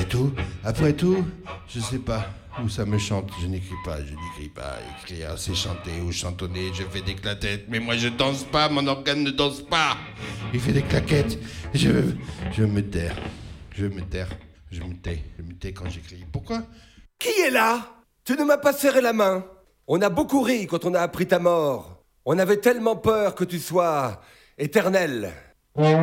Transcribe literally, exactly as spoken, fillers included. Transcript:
après tout, après tout, je sais pas où ça me chante. Je n'écris pas, je n'écris pas. Écrire, c'est chanter ou chantonner. Je fais des claquettes, mais moi je danse pas. Mon organe ne danse pas. Il fait des claquettes. Je, je me taire. Je me taire. Je me tais. Je me tais quand j'écris. Pourquoi ? Qui est là ? Tu ne m'as pas serré la main. On a beaucoup ri quand on a appris ta mort. On avait tellement peur que tu sois éternel.